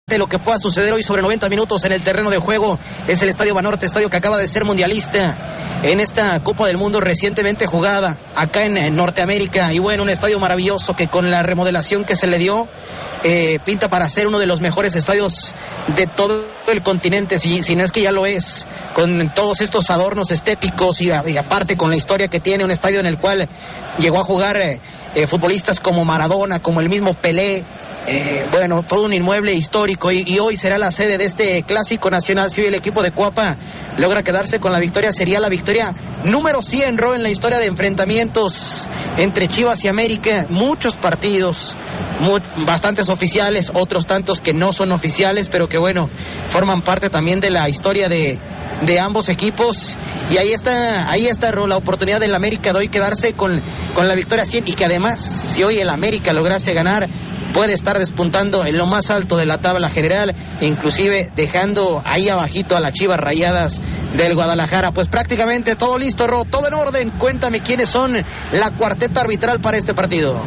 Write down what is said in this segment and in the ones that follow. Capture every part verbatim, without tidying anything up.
lo que pueda suceder hoy sobre noventa minutos en el terreno de juego. Es el Estadio Banorte, estadio que acaba de ser mundialista en esta Copa del Mundo recientemente jugada acá en, en Norteamérica. Y bueno, un estadio maravilloso que con la remodelación que se le dio eh, pinta para ser uno de los mejores estadios de todo el continente, si, si no es que ya lo es, con todos estos adornos estéticos y, y aparte con la historia que tiene, un estadio en el cual llegó a jugar eh, eh, futbolistas como Maradona, como el mismo Pelé. Eh, bueno, todo un inmueble histórico y, y hoy será la sede de este clásico nacional. Si hoy el equipo de Cuapa logra quedarse con la victoria, sería la victoria número cien, Ro, en la historia de enfrentamientos entre Chivas y América. Muchos partidos, muy, bastantes oficiales, otros tantos que no son oficiales, pero que bueno, forman parte también de la historia de, de ambos equipos. Y ahí está, ahí está, Ro, la oportunidad del América de hoy quedarse con, con la victoria cien, y que además, si hoy el América lograse ganar, puede estar despuntando en lo más alto de la tabla general, inclusive dejando ahí abajito a las Chivas Rayadas del Guadalajara. Pues prácticamente todo listo, Ro, todo en orden. Cuéntame quiénes son la cuarteta arbitral para este partido.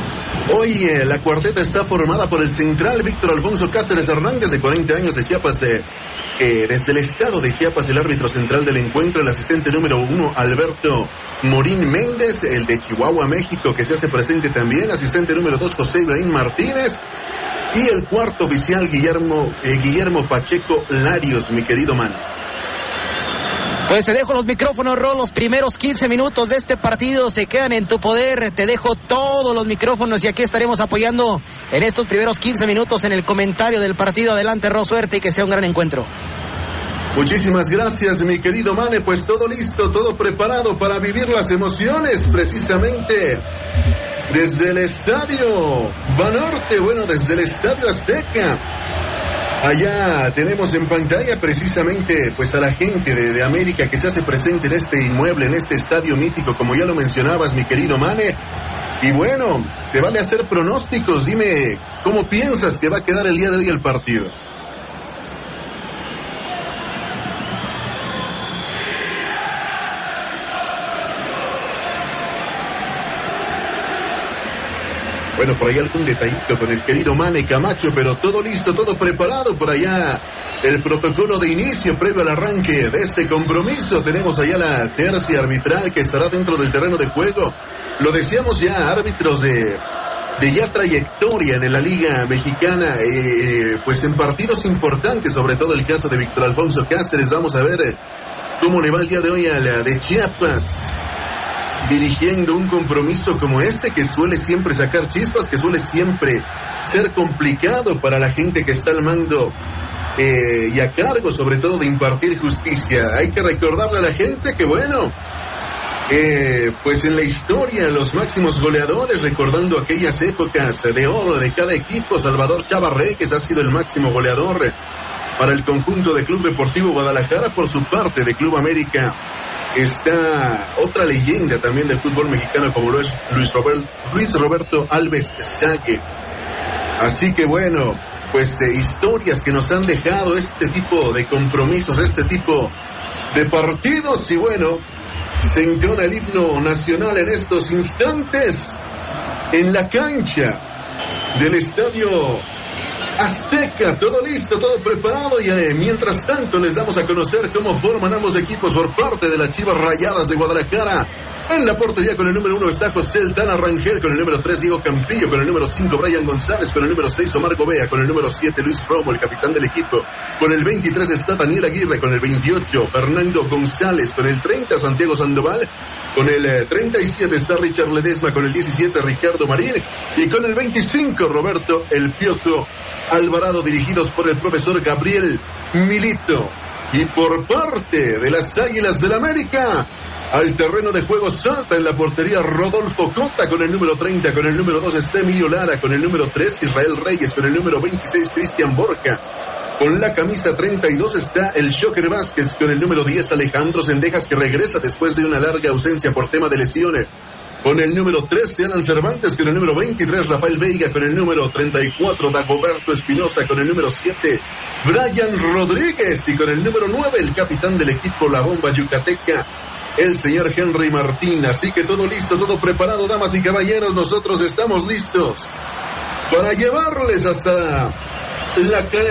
Hoy eh, la cuarteta está formada por el central Víctor Alfonso Cáceres Hernández, de cuarenta años, de Chiapas. Eh, eh, desde el estado de Chiapas, el árbitro central del encuentro, el asistente número uno, Alberto Morín Méndez, el de Chihuahua, México, que se hace presente también, asistente número dos, José Ibrahim Martínez, y el cuarto oficial, Guillermo, eh, Guillermo Pacheco Larios, mi querido man. Pues te dejo los micrófonos, Ro. Los primeros quince minutos de este partido se quedan en tu poder. Te dejo todos los micrófonos y aquí estaremos apoyando en estos primeros quince minutos en el comentario del partido. Adelante, Ro, suerte y que sea un gran encuentro. Muchísimas gracias, mi querido Mane. Pues todo listo, todo preparado para vivir las emociones, precisamente desde el Estadio Banorte, bueno, desde el Estadio Azteca. Allá tenemos en pantalla precisamente pues a la gente de, de América que se hace presente en este inmueble, en este estadio mítico, como ya lo mencionabas, mi querido Mane. Y bueno, se vale hacer pronósticos. Dime, ¿cómo piensas que va a quedar el día de hoy el partido? Bueno, por ahí algún detallito con el querido Mane Camacho, pero todo listo, todo preparado por allá. El protocolo de inicio previo al arranque de este compromiso. Tenemos allá la tercia arbitral que estará dentro del terreno de juego. Lo decíamos ya, árbitros de, de ya trayectoria en la Liga Mexicana, eh, pues en partidos importantes, sobre todo el caso de Víctor Alfonso Cáceres. Vamos a ver eh, cómo le va el día de hoy a la de Chiapas, dirigiendo un compromiso como este, que suele siempre sacar chispas, que suele siempre ser complicado para la gente que está al mando eh, y a cargo sobre todo de impartir justicia. Hay que recordarle a la gente que bueno, eh, pues en la historia los máximos goleadores, recordando aquellas épocas de oro de cada equipo, Salvador Chava Reyes ha sido el máximo goleador para el conjunto de Club Deportivo Guadalajara. Por su parte, de Club América está otra leyenda también del fútbol mexicano, como lo es Luis Roberto, Luis Roberto Alves Sague. Así que bueno, pues eh, historias que nos han dejado este tipo de compromisos, este tipo de partidos. Y bueno, se entona el himno nacional en estos instantes en la cancha del Estadio Azteca. Todo listo, todo preparado, y eh, mientras tanto les damos a conocer cómo forman ambos equipos por parte de las Chivas Rayadas de Guadalajara. En la portería con el número uno está José El Tana Rangel, con el número tres Diego Campillo, con el número cinco Brian González, con el número seis Omar Gobea, con el número siete Luis Romo, el capitán del equipo, con el veintitrés está Daniel Aguirre, con el veintiocho Fernando González, con el treinta Santiago Sandoval, con el eh, treinta y siete está Richard Ledesma, con el diecisiete Ricardo Marín y con el veinticinco Roberto El Piojo Alvarado, dirigidos por el profesor Gabriel Milito. Y por parte de las Águilas del América, al terreno de juego salta en la portería Rodolfo Cota, con el número treinta, con el número dos está Emilio Lara, con el número tres Israel Reyes, con el número veintiséis Cristian Borja, con la camisa treinta y dos está el Shocker Vázquez, con el número diez Alejandro Sendejas, que regresa después de una larga ausencia por tema de lesiones, con el número trece Alan Cervantes, con el número veintitrés Rafael Veiga, con el número treinta y cuatro Dagoberto Espinosa, con el número siete Brian Rodríguez y con el número nueve el capitán del equipo La Bomba Yucateca, el señor Henry Martín. Así que todo listo, todo preparado, damas y caballeros, nosotros estamos listos para llevarles hasta la